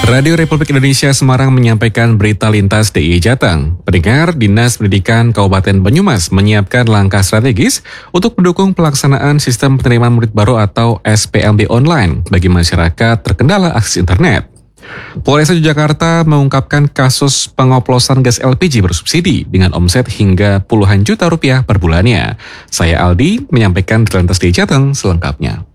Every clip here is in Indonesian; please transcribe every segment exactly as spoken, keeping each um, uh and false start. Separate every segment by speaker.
Speaker 1: Radio Republik Indonesia Semarang menyampaikan berita lintas D I Y Jateng. Pendengar, Dinas Pendidikan Kabupaten Banyumas menyiapkan langkah strategis untuk mendukung pelaksanaan sistem penerimaan murid baru atau S P M B online bagi masyarakat terkendala akses internet. Polres Yogyakarta mengungkapkan kasus pengoplosan gas L P G bersubsidi dengan omset hingga puluhan juta rupiah per bulannya. Saya Aldi menyampaikan berita lintas D I Y Jateng selengkapnya.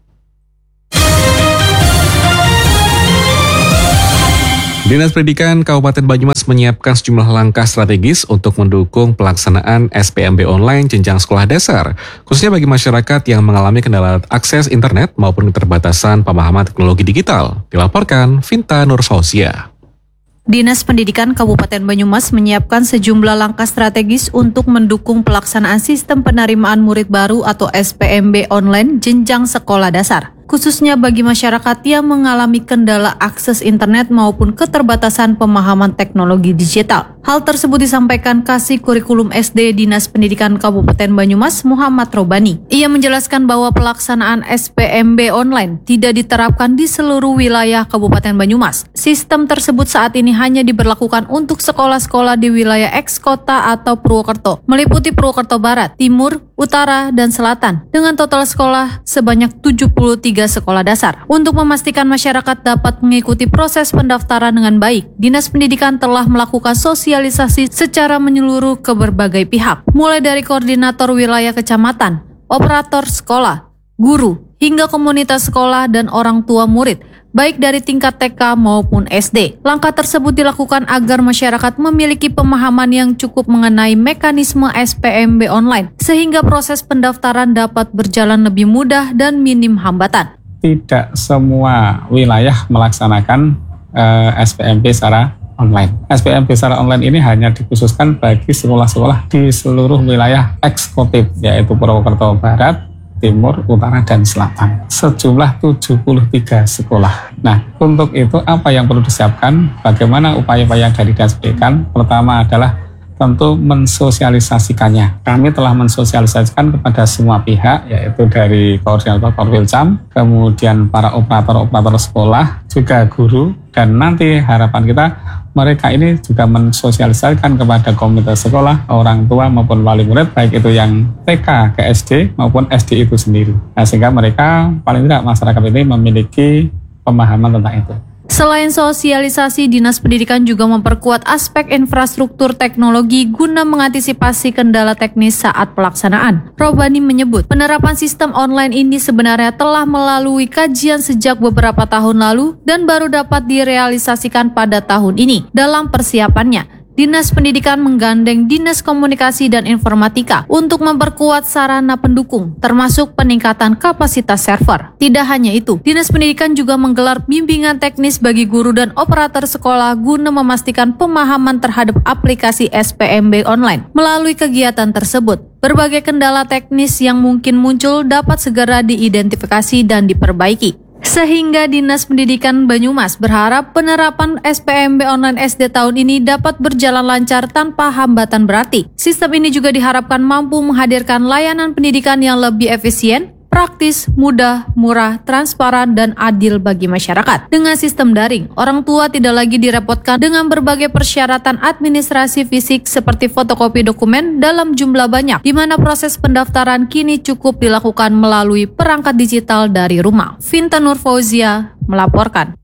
Speaker 1: Dinas Pendidikan Kabupaten Banyumas menyiapkan sejumlah langkah strategis untuk mendukung pelaksanaan S P M B online jenjang sekolah dasar, khususnya bagi masyarakat yang mengalami kendala akses internet maupun keterbatasan pemahaman teknologi digital. Dilaporkan Vinta Nurfausia.
Speaker 2: Dinas Pendidikan Kabupaten Banyumas menyiapkan sejumlah langkah strategis untuk mendukung pelaksanaan sistem penerimaan murid baru atau S P M B online jenjang sekolah dasar, khususnya bagi masyarakat yang mengalami kendala akses internet maupun keterbatasan pemahaman teknologi digital. Hal tersebut disampaikan Kasih Kurikulum S D Dinas Pendidikan Kabupaten Banyumas, Muhammad Robani. Ia menjelaskan bahwa pelaksanaan S P M B online tidak diterapkan di seluruh wilayah Kabupaten Banyumas. Sistem tersebut saat ini hanya diberlakukan untuk sekolah-sekolah di wilayah eks-kota atau Purwokerto, meliputi Purwokerto Barat, Timur, Utara, dan Selatan, dengan total sekolah sebanyak tujuh puluh tiga sekolah dasar. Untuk memastikan masyarakat dapat mengikuti proses pendaftaran dengan baik, Dinas Pendidikan telah melakukan sosialisasi secara menyeluruh ke berbagai pihak, mulai dari koordinator wilayah kecamatan, operator sekolah, guru, hingga komunitas sekolah dan orang tua murid, baik dari tingkat T K maupun S D. Langkah tersebut dilakukan agar masyarakat memiliki pemahaman yang cukup mengenai mekanisme S P M B online, sehingga proses pendaftaran dapat berjalan lebih mudah dan minim hambatan.
Speaker 3: Tidak semua wilayah melaksanakan uh, S P M B secara online. S P M B secara online ini hanya dikhususkan bagi sekolah-sekolah di seluruh wilayah eksekutif, yaitu Purwokerto Barat, Timur, Utara, dan Selatan. Sejumlah tujuh puluh tiga sekolah. Nah, untuk itu apa yang perlu disiapkan? Bagaimana upaya-upaya dari Dinas Pendidikan? Pertama adalah tentu mensosialisasikannya. Kami telah mensosialisasikan kepada semua pihak, yaitu dari koordinator Korwilcam, kemudian para operator-operator sekolah, juga guru, dan nanti harapan kita mereka ini juga mensosialisasikan kepada komunitas sekolah, orang tua maupun wali murid, baik itu yang T K ke S D maupun S D itu sendiri. Nah, sehingga mereka paling tidak masyarakat ini memiliki pemahaman tentang itu.
Speaker 2: Selain sosialisasi, Dinas Pendidikan juga memperkuat aspek infrastruktur teknologi guna mengantisipasi kendala teknis saat pelaksanaan. Robani menyebut, penerapan sistem online ini sebenarnya telah melalui kajian sejak beberapa tahun lalu dan baru dapat direalisasikan pada tahun ini. Dalam persiapannya, Dinas Pendidikan menggandeng Dinas Komunikasi dan Informatika untuk memperkuat sarana pendukung, termasuk peningkatan kapasitas server. Tidak hanya itu, Dinas Pendidikan juga menggelar bimbingan teknis bagi guru dan operator sekolah guna memastikan pemahaman terhadap aplikasi S P M B online. Melalui kegiatan tersebut, berbagai kendala teknis yang mungkin muncul dapat segera diidentifikasi dan diperbaiki. Sehingga Dinas Pendidikan Banyumas berharap penerapan S P M B online S D tahun ini dapat berjalan lancar tanpa hambatan berarti. Sistem ini juga diharapkan mampu menghadirkan layanan pendidikan yang lebih efisien, praktis, mudah, murah, transparan, dan adil bagi masyarakat. Dengan sistem daring, orang tua tidak lagi direpotkan dengan berbagai persyaratan administrasi fisik seperti fotokopi dokumen dalam jumlah banyak, di mana proses pendaftaran kini cukup dilakukan melalui perangkat digital dari rumah. Vinta Nurfauzia melaporkan.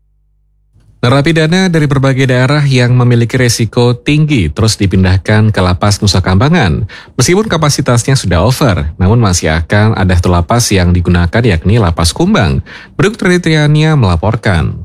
Speaker 1: Narapidana dari berbagai daerah yang memiliki resiko tinggi terus dipindahkan ke lapas Nusa Kambangan. Meskipun kapasitasnya sudah over, namun masih akan ada satu lapas yang digunakan, yakni Lapas Kumbang. Berikut kriterianya melaporkan.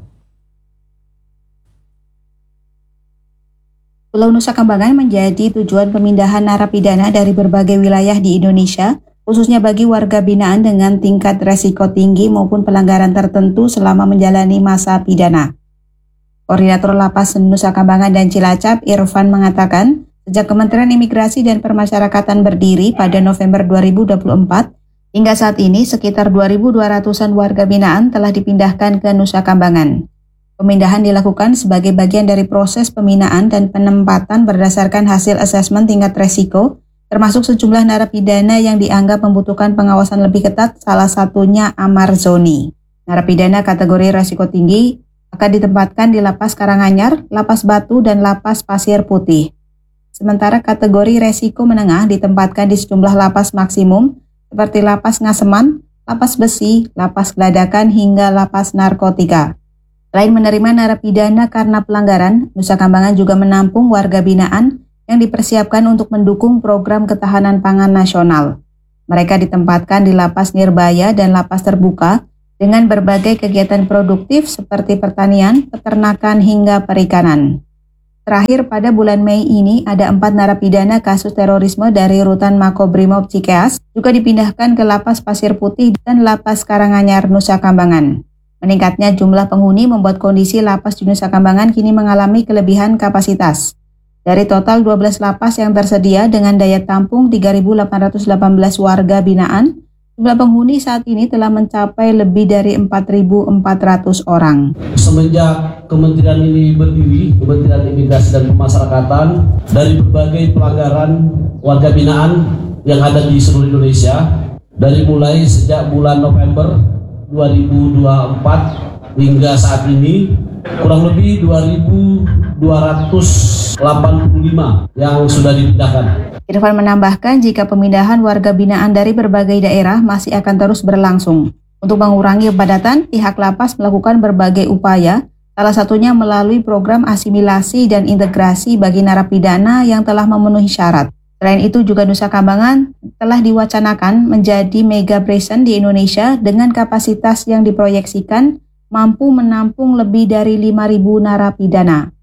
Speaker 4: Pulau Nusa Kambangan menjadi tujuan pemindahan narapidana dari berbagai wilayah di Indonesia, khususnya bagi warga binaan dengan tingkat resiko tinggi maupun pelanggaran tertentu selama menjalani masa pidana. Koordinator Lapas Nusa Kambangan dan Cilacap, Irfan, mengatakan, sejak Kementerian Imigrasi dan Permasyarakatan berdiri pada November dua ribu dua puluh empat, hingga saat ini sekitar dua ribu dua ratusan warga binaan telah dipindahkan ke Nusa Kambangan. Pemindahan dilakukan sebagai bagian dari proses pembinaan dan penempatan berdasarkan hasil asesmen tingkat resiko, termasuk sejumlah narapidana yang dianggap membutuhkan pengawasan lebih ketat, salah satunya Amar Zoni. Narapidana kategori resiko tinggi akan ditempatkan di Lapas Karanganyar, Lapas Batu, dan Lapas Pasir Putih. Sementara kategori resiko menengah ditempatkan di sejumlah lapas maksimum seperti Lapas Ngaseman, Lapas Besi, Lapas Geladakan, hingga Lapas Narkotika. Selain menerima narapidana karena pelanggaran, Nusa Kambangan juga menampung warga binaan yang dipersiapkan untuk mendukung program ketahanan pangan nasional. Mereka ditempatkan di Lapas Nirbaya dan Lapas Terbuka dengan berbagai kegiatan produktif seperti pertanian, peternakan, hingga perikanan. Terakhir, pada bulan Mei ini ada empat narapidana kasus terorisme dari Rutan Makobrimob Cikeas juga dipindahkan ke Lapas Pasir Putih dan Lapas Karanganyar, Nusa Kambangan. Meningkatnya jumlah penghuni membuat kondisi lapas di Nusa Kambangan kini mengalami kelebihan kapasitas. Dari total dua belas lapas yang tersedia dengan daya tampung tiga ribu delapan ratus delapan belas warga binaan, jumlah penghuni saat ini telah mencapai lebih dari empat ribu empat ratus orang.
Speaker 5: Semenjak kementerian ini berdiri, Kementerian Imigrasi dan Pemasyarakatan, dari berbagai pelanggaran warga binaan yang ada di seluruh Indonesia, dari mulai sejak bulan November dua ribu dua puluh empat hingga saat ini, kurang lebih dua ribu dua ratus delapan puluh lima yang sudah dipindahkan.
Speaker 4: Irfan menambahkan jika pemindahan warga binaan dari berbagai daerah masih akan terus berlangsung. Untuk mengurangi kepadatan, pihak lapas melakukan berbagai upaya, salah satunya melalui program asimilasi dan integrasi bagi narapidana yang telah memenuhi syarat. Selain itu juga Nusa Kambangan telah diwacanakan menjadi mega prison di Indonesia dengan kapasitas yang diproyeksikan mampu menampung lebih dari lima ribu narapidana.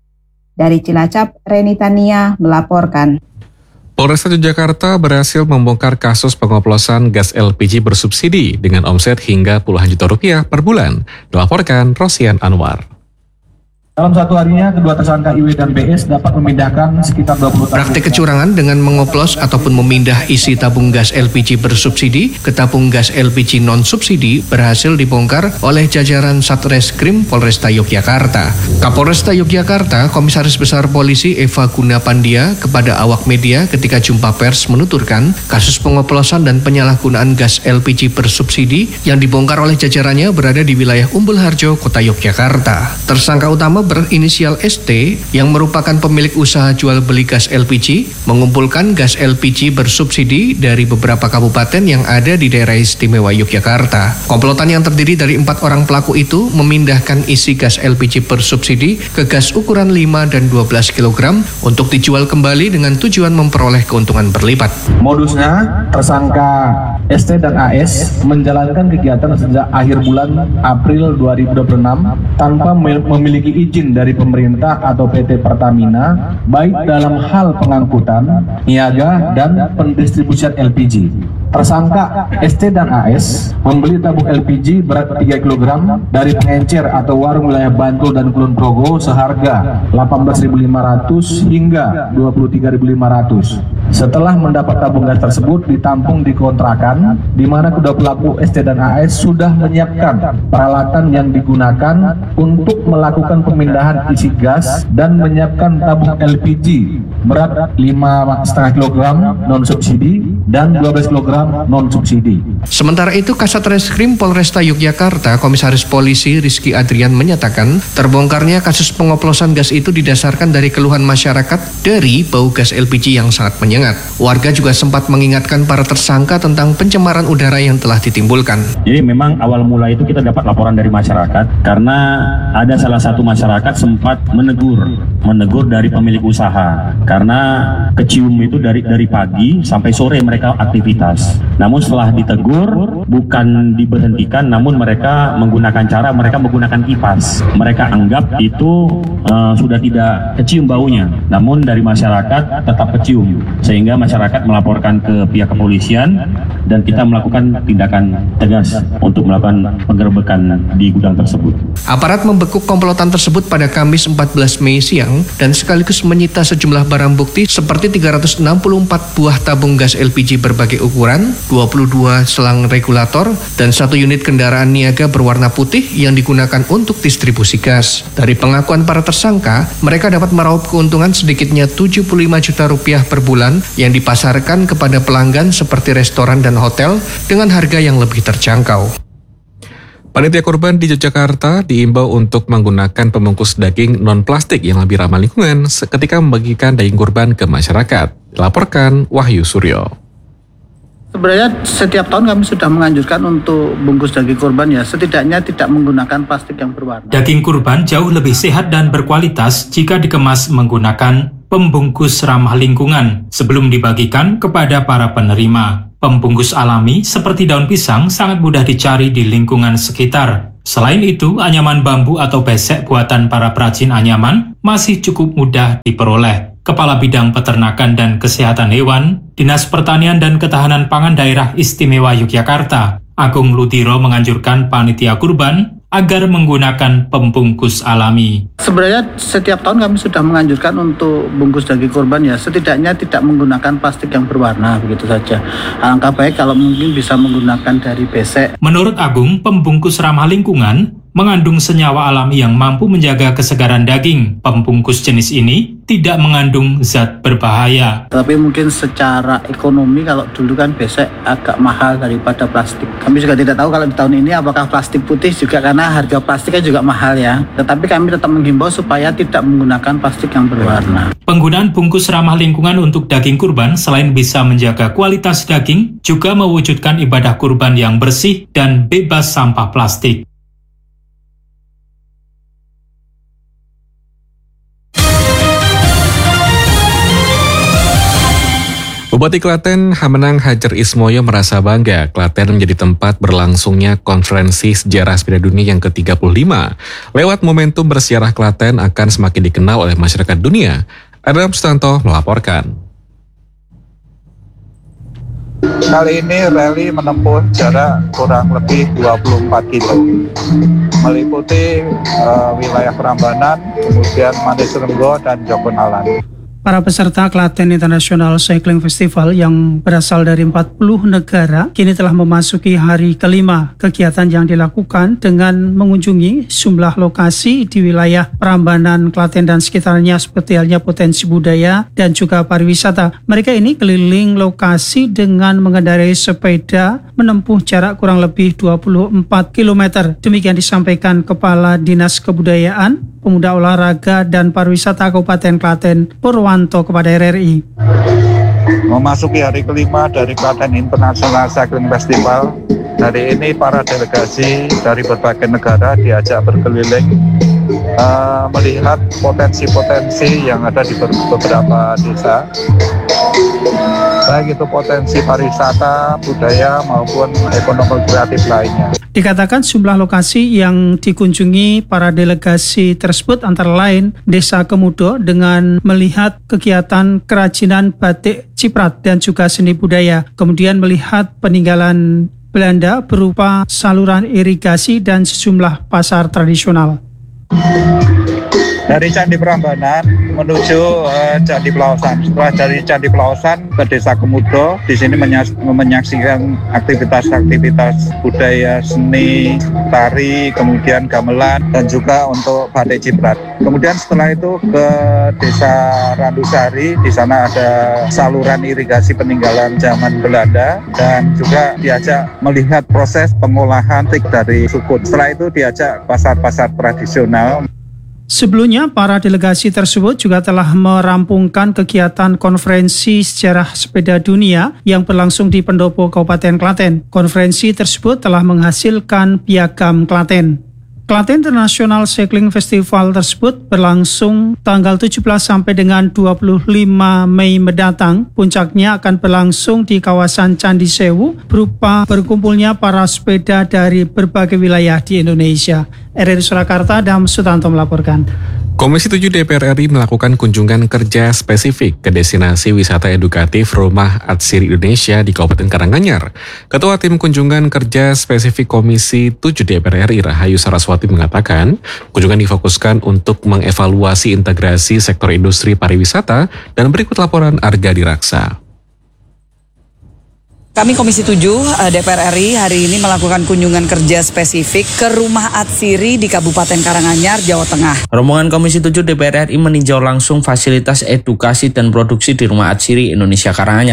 Speaker 4: Dari Cilacap, Reni Tania melaporkan.
Speaker 1: Polresta Yogyakarta berhasil membongkar kasus pengoplosan gas L P G bersubsidi dengan omset hingga puluhan juta rupiah per bulan. Dilaporkan Rosian Anwar.
Speaker 6: Dalam satu harinya, kedua tersangka I W dan B S dapat memindahkan sekitar dua puluh tabung.
Speaker 7: Praktik kecurangan dengan mengoplos ataupun memindah isi tabung gas L P G bersubsidi ke tabung gas L P G non-subsidi berhasil dibongkar oleh jajaran Satreskrim Polresta Yogyakarta. Kapolresta Yogyakarta, Komisaris Besar Polisi Eva Gunapandia kepada awak media ketika jumpa pers menuturkan kasus pengoplosan dan penyalahgunaan gas L P G bersubsidi yang dibongkar oleh jajarannya berada di wilayah Umbul Harjo, Kota Yogyakarta. Tersangka utama berinisial S T yang merupakan pemilik usaha jual beli gas L P G mengumpulkan gas L P G bersubsidi dari beberapa kabupaten yang ada di daerah istimewa Yogyakarta. Komplotan yang terdiri dari empat orang pelaku itu memindahkan isi gas L P G bersubsidi ke gas ukuran lima dan dua belas kilogram untuk dijual kembali dengan tujuan memperoleh keuntungan berlipat.
Speaker 6: Modusnya, tersangka S T dan A S menjalankan kegiatan sejak akhir bulan April dua ribu dua puluh enam tanpa memiliki izin dari pemerintah atau P T Pertamina, baik dalam hal pengangkutan, niaga, dan pendistribusian L P G. Tersangka S T dan A S membeli tabung L P G berat tiga kilogram dari pengencer atau warung wilayah Bantul dan Kulon Progo seharga delapan belas ribu lima ratus hingga dua puluh tiga ribu lima ratus. Setelah mendapat tabung gas tersebut ditampung di kontrakan, di mana kedua pelaku S T dan A S sudah menyiapkan peralatan yang digunakan untuk melakukan pemindahan isi gas dan menyiapkan tabung L P G berat lima koma lima kilogram non-subsidi dan dua belas kilogram non-subsidi.
Speaker 7: Sementara itu, Kasat Reskrim Polresta Yogyakarta, Komisaris Polisi Rizky Adrian menyatakan terbongkarnya kasus pengoplosan gas itu didasarkan dari keluhan masyarakat dari bau gas L P G yang sangat menyengat. Warga juga sempat mengingatkan para tersangka tentang pencemaran udara yang telah ditimbulkan.
Speaker 8: Jadi memang awal mula itu kita dapat laporan dari masyarakat karena ada salah satu masyarakat sempat menegur, menegur dari pemilik usaha karena kecium itu dari dari pagi sampai sore mereka aktivitas. Namun setelah ditegur bukan diberhentikan, namun mereka menggunakan cara mereka menggunakan kipas. Mereka anggap itu uh, sudah tidak kecium baunya, namun dari masyarakat tetap kecium, sehingga masyarakat melaporkan ke pihak kepolisian dan kita melakukan tindakan tegas untuk melakukan penggerbekan di gudang tersebut.
Speaker 7: Aparat membekuk komplotan tersebut pada Kamis empat belas Mei siang dan sekaligus menyita sejumlah barang bukti seperti tiga ratus enam puluh empat buah tabung gas L P G berbagai ukuran, dua puluh dua selang regulator, dan satu unit kendaraan niaga berwarna putih yang digunakan untuk distribusi gas. Dari pengakuan para tersangka, mereka dapat meraup keuntungan sedikitnya tujuh puluh lima juta rupiah per bulan yang dipasarkan kepada pelanggan seperti restoran dan hotel dengan harga yang lebih terjangkau.
Speaker 1: Panitia kurban di Yogyakarta diimbau untuk menggunakan pembungkus daging non-plastik yang lebih ramah lingkungan ketika membagikan daging kurban ke masyarakat. Dilaporkan Wahyu Suryo.
Speaker 9: Sebenarnya setiap tahun kami sudah menganjurkan untuk bungkus daging kurban ya setidaknya tidak menggunakan plastik yang berwarna.
Speaker 10: Daging kurban jauh lebih sehat dan berkualitas jika dikemas menggunakan pembungkus ramah lingkungan sebelum dibagikan kepada para penerima. Pembungkus alami seperti daun pisang sangat mudah dicari di lingkungan sekitar. Selain itu, anyaman bambu atau besek buatan para perajin anyaman masih cukup mudah diperoleh. Kepala Bidang Peternakan dan Kesehatan Hewan, Dinas Pertanian dan Ketahanan Pangan Daerah Istimewa Yogyakarta, Agung Ludiro menganjurkan panitia kurban agar menggunakan pembungkus alami.
Speaker 9: Sebenarnya setiap tahun kami sudah menganjurkan untuk bungkus daging kurban ya setidaknya tidak menggunakan plastik yang berwarna, begitu saja. Alangkah baik kalau mungkin bisa menggunakan dari besek.
Speaker 10: Menurut Agung, pembungkus ramah lingkungan mengandung senyawa alami yang mampu menjaga kesegaran daging. Pembungkus jenis ini tidak mengandung zat berbahaya.
Speaker 9: Tapi mungkin secara ekonomi kalau dulu kan besek agak mahal daripada plastik. Kami juga tidak tahu kalau di tahun ini apakah plastik putih juga karena harga plastiknya juga mahal ya. Tetapi kami tetap menghimbau supaya tidak menggunakan plastik yang berwarna.
Speaker 10: Penggunaan bungkus ramah lingkungan untuk daging kurban selain bisa menjaga kualitas daging, juga mewujudkan ibadah kurban yang bersih dan bebas sampah plastik.
Speaker 1: Bupati Klaten Hamenang Hajar Ismoyo merasa bangga Klaten menjadi tempat berlangsungnya konferensi sejarah sepeda dunia yang ke tiga puluh lima. Lewat momentum bersejarah, Klaten akan semakin dikenal oleh masyarakat dunia. Adam Sutanto melaporkan.
Speaker 11: Kali ini rally menempuh jarak kurang lebih dua puluh empat kilo, meliputi uh, wilayah Prambanan, kemudian Manis Renggo dan Jogonalan.
Speaker 12: Para peserta Klaten International Cycling Festival yang berasal dari empat puluh negara kini telah memasuki hari kelima kegiatan yang dilakukan dengan mengunjungi sejumlah lokasi di wilayah Prambanan, Klaten dan sekitarnya seperti halnya potensi budaya dan juga pariwisata. Mereka ini keliling lokasi dengan mengendarai sepeda menempuh jarak kurang lebih dua puluh empat kilometer. Demikian disampaikan Kepala Dinas Kebudayaan, Pemuda Olahraga dan Pariwisata Kabupaten Klaten, Purwanto kepada R R I.
Speaker 11: Memasuki hari kelima dari Klaten International Cycling Festival, hari ini para delegasi dari berbagai negara diajak berkeliling uh, melihat potensi-potensi yang ada di beberapa desa, baik itu potensi pariwisata, budaya maupun ekonomi kreatif lainnya.
Speaker 12: Dikatakan sejumlah lokasi yang dikunjungi para delegasi tersebut antara lain Desa Kemudo dengan melihat kegiatan kerajinan batik Ciprat dan juga seni budaya. Kemudian melihat peninggalan Belanda berupa saluran irigasi dan sejumlah pasar tradisional.
Speaker 11: Dari Candi Prambanan menuju uh, Candi Pelausan. Setelah dari Candi Pelausan ke Desa Kemudo, di sini menyas- menyaksikan aktivitas-aktivitas budaya, seni, tari, kemudian gamelan, dan juga untuk batik Ciprat. Kemudian setelah itu ke Desa Randusari, di sana ada saluran irigasi peninggalan zaman Belanda, dan juga diajak melihat proses pengolahan tik dari sukun. Setelah itu diajak pasar-pasar tradisional.
Speaker 12: Sebelumnya, para delegasi tersebut juga telah merampungkan kegiatan konferensi sejarah sepeda dunia yang berlangsung di Pendopo, Kabupaten Klaten. Konferensi tersebut telah menghasilkan piagam Klaten. Klaten International Cycling Festival tersebut berlangsung tanggal tujuh belas sampai dengan dua puluh lima Mei mendatang. Puncaknya akan berlangsung di kawasan Candi Sewu berupa berkumpulnya para sepeda dari berbagai wilayah di Indonesia. R R I Surakarta, Adam Sutanto melaporkan.
Speaker 1: Komisi tujuh D P R R I melakukan kunjungan kerja spesifik ke destinasi wisata edukatif Rumah Atsiri Indonesia di Kabupaten Karanganyar. Ketua Tim Kunjungan Kerja Spesifik Komisi tujuh D P R R I Rahayu Saraswati mengatakan, kunjungan difokuskan untuk mengevaluasi integrasi sektor industri pariwisata dan berikut laporan Arga Diraksa.
Speaker 13: Kami Komisi tujuh D P R R I hari ini melakukan kunjungan kerja spesifik ke Rumah Atsiri di Kabupaten Karanganyar, Jawa Tengah.
Speaker 14: Rombongan Komisi tujuh D P R R I meninjau langsung fasilitas edukasi dan produksi di Rumah Atsiri Indonesia Karanganyar.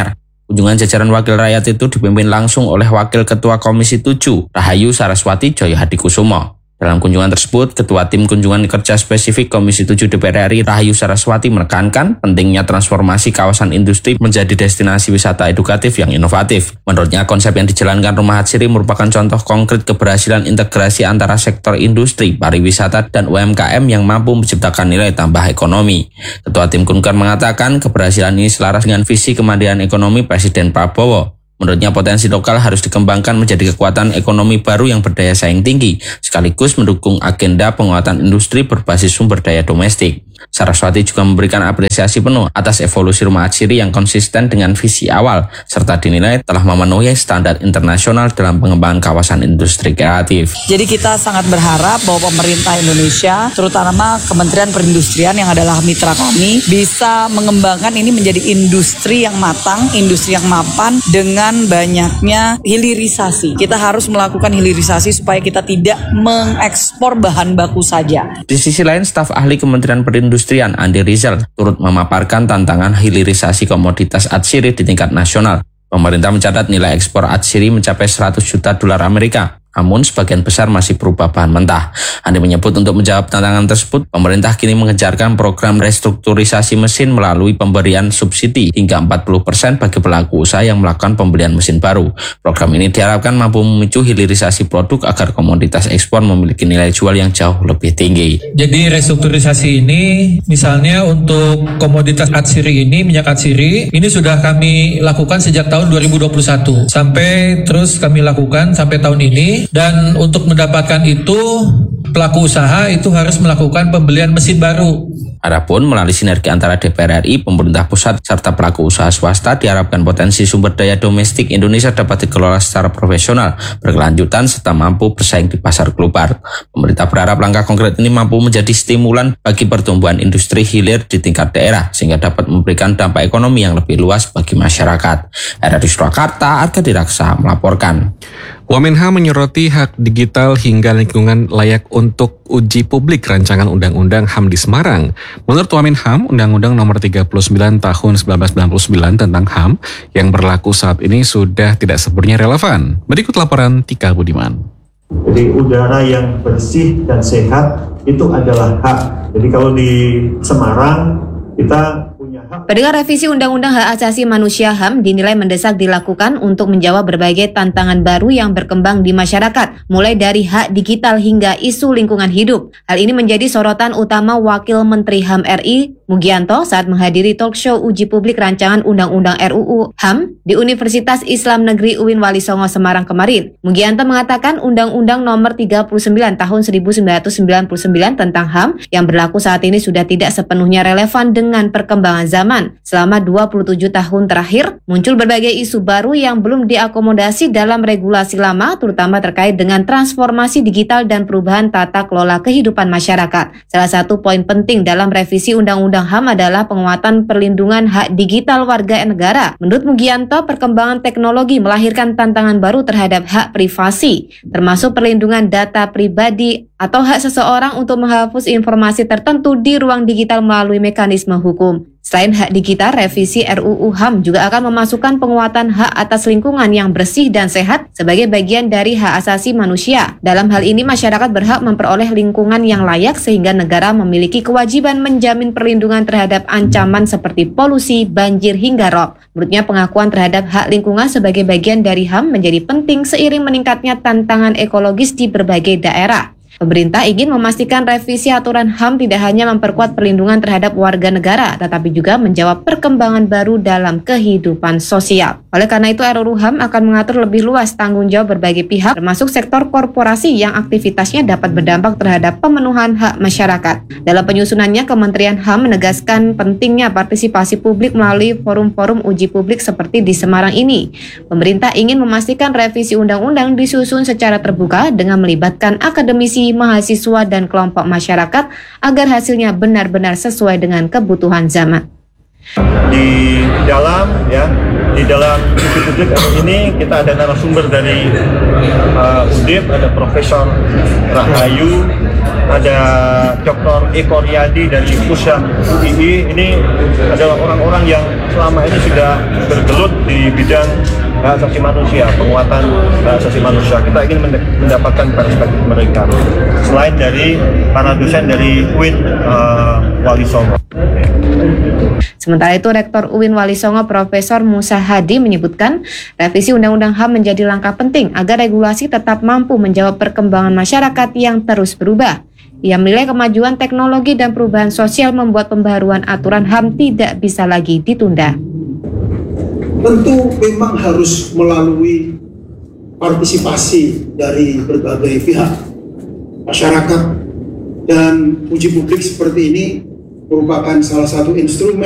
Speaker 14: Kunjungan jajaran wakil rakyat itu dipimpin langsung oleh Wakil Ketua Komisi tujuh, Rahayu Saraswati Joyo Hadikusumo. Dalam kunjungan tersebut, Ketua Tim Kunjungan Kerja Spesifik Komisi tujuh D P R R I Rahayu Saraswati menekankan pentingnya transformasi kawasan industri menjadi destinasi wisata edukatif yang inovatif. Menurutnya, konsep yang dijalankan Rumah Hatsiri merupakan contoh konkret keberhasilan integrasi antara sektor industri, pariwisata, dan U M K M yang mampu menciptakan nilai tambah ekonomi. Ketua Tim Kunker mengatakan keberhasilan ini selaras dengan visi kemandirian ekonomi Presiden Prabowo. Menurutnya potensi lokal harus dikembangkan menjadi kekuatan ekonomi baru yang berdaya saing tinggi, sekaligus mendukung agenda penguatan industri berbasis sumber daya domestik. Saraswati juga memberikan apresiasi penuh atas evolusi Rumah Hatsiri yang konsisten dengan visi awal, serta dinilai telah memenuhi standar internasional dalam pengembangan kawasan industri kreatif.
Speaker 13: Jadi kita sangat berharap bahwa pemerintah Indonesia, terutama Kementerian Perindustrian yang adalah mitra kami, bisa mengembangkan ini menjadi industri yang matang, industri yang mapan dengan banyaknya hilirisasi. Kita harus melakukan hilirisasi supaya kita tidak mengekspor bahan baku saja.
Speaker 14: Di sisi lain, staf ahli Kementerian Perindustrian Andi Rizal turut memaparkan tantangan hilirisasi komoditas atsiri di tingkat nasional. Pemerintah mencatat nilai ekspor atsiri mencapai seratus juta dolar Amerika. Namun sebagian besar masih berupa bahan mentah. Andi menyebut untuk menjawab tantangan tersebut, pemerintah kini mengejarkan program restrukturisasi mesin melalui pemberian subsidi hingga empat puluh persen bagi pelaku usaha yang melakukan pembelian mesin baru. Program ini diharapkan mampu memicu hilirisasi produk agar komoditas ekspor memiliki nilai jual yang jauh lebih tinggi.
Speaker 15: Jadi restrukturisasi ini misalnya untuk komoditas atsiri ini, minyak atsiri, ini sudah kami lakukan sejak tahun dua ribu dua puluh satu sampai terus kami lakukan sampai tahun ini. Dan untuk mendapatkan itu, pelaku usaha itu harus melakukan pembelian mesin baru.
Speaker 14: Adapun melalui sinergi antara D P R R I, pemerintah pusat, serta pelaku usaha swasta diharapkan potensi sumber daya domestik Indonesia dapat dikelola secara profesional, berkelanjutan, serta mampu bersaing di pasar global. Pemerintah berharap langkah konkret ini mampu menjadi stimulan bagi pertumbuhan industri hilir di tingkat daerah, sehingga dapat memberikan dampak ekonomi yang lebih luas bagi masyarakat. R R I Surakarta, Arkadi Raksa melaporkan.
Speaker 1: Wamenha menyoroti hak digital hingga lingkungan layak untuk uji publik rancangan Undang-Undang H A M di Semarang. Menurut Wamenha, Undang-Undang Nomor tiga puluh sembilan Tahun seribu sembilan ratus sembilan puluh sembilan tentang H A M yang berlaku saat ini sudah tidak sepenuhnya relevan. Berikut laporan Tika Budiman.
Speaker 16: Jadi udara yang bersih dan sehat itu adalah hak. Jadi kalau di Semarang kita
Speaker 17: Pendengar, revisi Undang-Undang Hak Asasi Manusia H A M dinilai mendesak dilakukan untuk menjawab berbagai tantangan baru yang berkembang di masyarakat, mulai dari hak digital hingga isu lingkungan hidup. Hal ini menjadi sorotan utama Wakil Menteri H A M R I, Mugianto, saat menghadiri talk show uji publik rancangan Undang-Undang R U U H A M di Universitas Islam Negeri U I N Wali Songo Semarang kemarin. Mugianto mengatakan Undang-Undang Nomor tiga puluh sembilan Tahun seribu sembilan ratus sembilan puluh sembilan tentang H A M yang berlaku saat ini sudah tidak sepenuhnya relevan dengan perkembangan zaman. Selama dua puluh tujuh tahun terakhir, muncul berbagai isu baru yang belum diakomodasi dalam regulasi lama, terutama terkait dengan transformasi digital dan perubahan tata kelola kehidupan masyarakat. Salah satu poin penting dalam revisi Undang-Undang H A M adalah penguatan perlindungan hak digital warga negara. Menurut Mugianto, perkembangan teknologi melahirkan tantangan baru terhadap hak privasi, termasuk perlindungan data pribadi atau hak seseorang untuk menghapus informasi tertentu di ruang digital melalui mekanisme hukum. Selain hak digital, revisi R U U H A M juga akan memasukkan penguatan hak atas lingkungan yang bersih dan sehat sebagai bagian dari hak asasi manusia. Dalam hal ini, masyarakat berhak memperoleh lingkungan yang layak sehingga negara memiliki kewajiban menjamin perlindungan terhadap ancaman seperti polusi, banjir, hingga rob. Menurutnya, pengakuan terhadap hak lingkungan sebagai bagian dari H A M menjadi penting seiring meningkatnya tantangan ekologis di berbagai daerah. Pemerintah ingin memastikan revisi aturan H A M tidak hanya memperkuat perlindungan terhadap warga negara, tetapi juga menjawab perkembangan baru dalam kehidupan sosial. Oleh karena itu, R U U H A M akan mengatur lebih luas tanggung jawab berbagai pihak, termasuk sektor korporasi yang aktivitasnya dapat berdampak terhadap pemenuhan hak masyarakat. Dalam penyusunannya, Kementerian H A M menegaskan pentingnya partisipasi publik melalui forum-forum uji publik seperti di Semarang ini. Pemerintah ingin memastikan revisi undang-undang disusun secara terbuka dengan melibatkan akademisi, mahasiswa, dan kelompok masyarakat agar hasilnya benar-benar sesuai dengan kebutuhan zaman.
Speaker 16: Di dalam ya di dalam uji publik ini kita ada narasumber dari uh, U D I P, ada Profesor Rahayu ada Doktor Eko Riyadi dari Pusham U I I. Ini adalah orang-orang yang selama ini sudah bergelut di bidang hak asasi manusia, penguatan hak asasi manusia. Kita ingin mendapatkan perspektif mereka. Selain dari para dosen dari U I N uh, Wali Songo.
Speaker 17: Sementara itu, Rektor U I N Wali Songo Profesor Musa Hadi menyebutkan revisi Undang-Undang H A M menjadi langkah penting agar regulasi tetap mampu menjawab perkembangan masyarakat yang terus berubah. Ia menilai kemajuan teknologi dan perubahan sosial membuat pembaharuan aturan H A M tidak bisa lagi ditunda.
Speaker 18: Tentu memang harus melalui partisipasi dari berbagai pihak, masyarakat, dan uji publik seperti ini merupakan salah satu instrumen